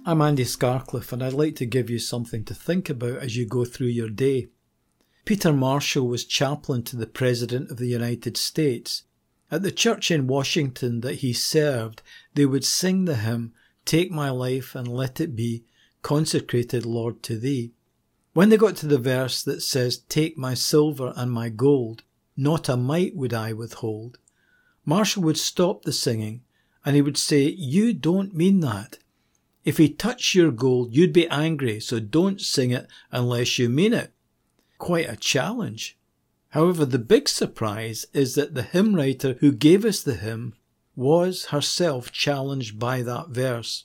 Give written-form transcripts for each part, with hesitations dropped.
I'm Andy Scarcliffe, and I'd like to give you something to think about as you go through your day. Peter Marshall was chaplain to the President of the United States. At the church in Washington that he served, they would sing the hymn, "Take my life and let it be consecrated, Lord, to thee." When they got to the verse that says, "Take my silver and my gold, not a mite would I withhold," Marshall would stop the singing and he would say, "You don't mean that. If he touched your gold, you'd be angry, so don't sing it unless you mean it." Quite a challenge. However, the big surprise is that the hymn writer who gave us the hymn was herself challenged by that verse.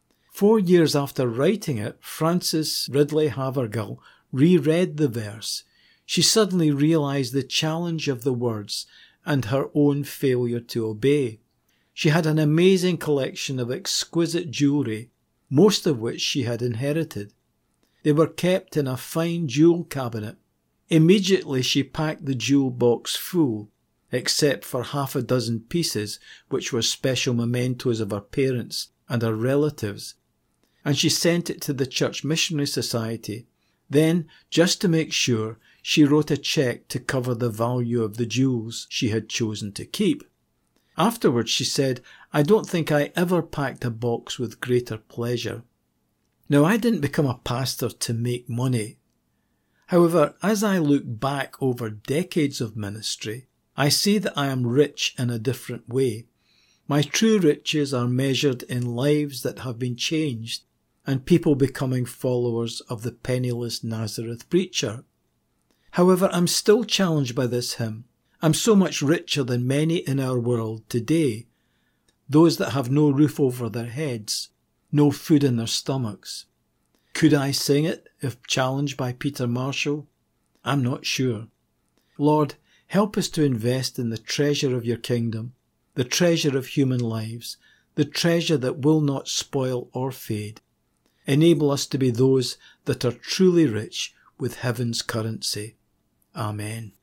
4 years after writing it, Frances Ridley Havergal reread the verse. She suddenly realized the challenge of the words and her own failure to obey. She had an amazing collection of exquisite jewellery, most of which she had inherited. They were kept in a fine jewel cabinet. Immediately she packed the jewel box full, except for 6 pieces which were special mementos of her parents and her relatives, and she sent it to the Church Missionary Society. Then, just to make sure, she wrote a cheque to cover the value of the jewels she had chosen to keep. Afterwards she said, "I don't think I ever packed a box with greater pleasure." Now, I didn't become a pastor to make money. However, as I look back over decades of ministry, I see that I am rich in a different way. My true riches are measured in lives that have been changed and people becoming followers of the penniless Nazareth preacher. However, I'm still challenged by this hymn. I'm so much richer than many in our world today, those that have no roof over their heads, no food in their stomachs. Could I sing it if challenged by Peter Marshall? I'm not sure. Lord, help us to invest in the treasure of your kingdom, the treasure of human lives, the treasure that will not spoil or fade. Enable us to be those that are truly rich with heaven's currency. Amen.